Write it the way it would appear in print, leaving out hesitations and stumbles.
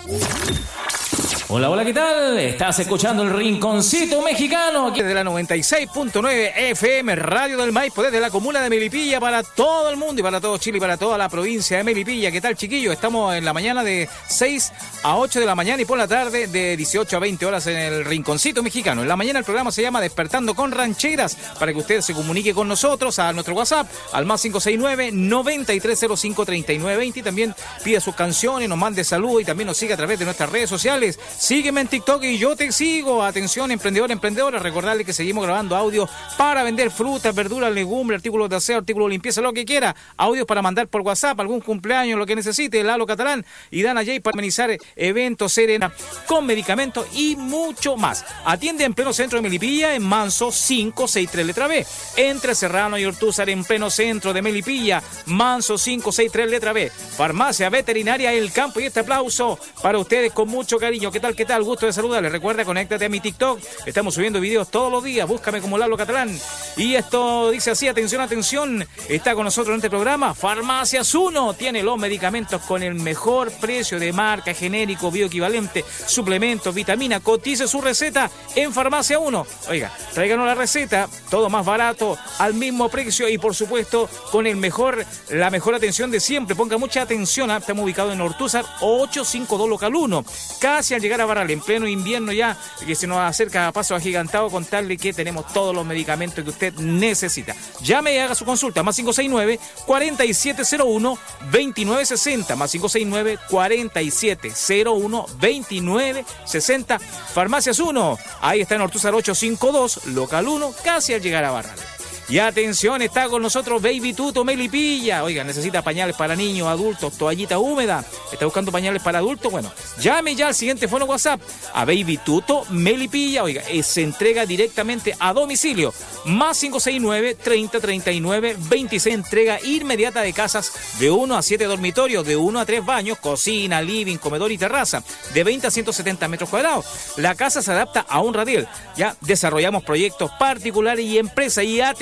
Hola, hola, ¿qué tal? Estás escuchando el Rinconcito Mexicano aquí desde la 96.9 FM Radio del Maipo, desde la comuna de Melipilla para todo el mundo y para todo Chile y para toda la provincia de Melipilla. ¿Qué tal, chiquillos? Estamos en la mañana de 6 a 8 de la mañana y por la tarde de 18 a 20 horas en el Rinconcito Mexicano. En la mañana el programa se llama Despertando con Rancheras, para que usted se comunique con nosotros a nuestro WhatsApp al más 569-9305-3920 y también pida sus canciones, nos mande saludos y también nos siga a través de nuestras redes sociales. Sígueme en TikTok y yo te sigo. Atención, emprendedor, emprendedora. Recordarle que seguimos grabando audio para vender frutas, verduras, legumbres, artículos de aseo, artículos de limpieza, lo que quiera. Audios para mandar por WhatsApp, algún cumpleaños, lo que necesite. Lalo Catalán y Dana J para amenizar eventos, Serena, con medicamentos y mucho más. Atiende en pleno centro de Melipilla, en Manso 563 letra B. Entre Serrano y Ortúzar, en pleno centro de Melipilla, Manso 563 letra B. Farmacia Veterinaria El Campo. Y este aplauso para ustedes con mucho cariño. ¿Qué tal? ¿Qué tal? Gusto de saludarles. Recuerda, conéctate a mi TikTok. Estamos subiendo videos todos los días. Búscame como Lalo Catalán. Y esto dice así, atención, atención. Está con nosotros en este programa Farmacias 1. Tiene los medicamentos con el mejor precio de marca, genérico, bioequivalente, suplementos, vitamina. Cotice su receta en Farmacia 1. Oiga, tráiganos la receta. Todo más barato, al mismo precio y por supuesto con la mejor atención de siempre. Ponga mucha atención. Estamos ubicados en Ortúzar 852 local 1. Casi al llegar a Barral, en pleno invierno ya, que se nos acerca a paso agigantado, contarle que tenemos todos los medicamentos que usted necesita. Llame y haga su consulta, más 569-4701-2960, más 569-4701-2960, Farmacias 1, ahí está en Ortúzar 852, local 1, casi al llegar a Barral. Y atención, está con nosotros Baby Tuto Melipilla. Oiga, necesita pañales para niños, adultos, toallita húmeda. ¿Está buscando pañales para adultos? Bueno, llame ya al siguiente fono WhatsApp a Baby Tuto Melipilla. Oiga, se entrega directamente a domicilio. Más 569-3039-26. Entrega inmediata de casas de 1 a 7 dormitorios, de 1 a 3 baños, cocina, living, comedor y terraza, de 20 a 170 metros cuadrados. La casa se adapta a un radial. Ya desarrollamos proyectos particulares y empresas y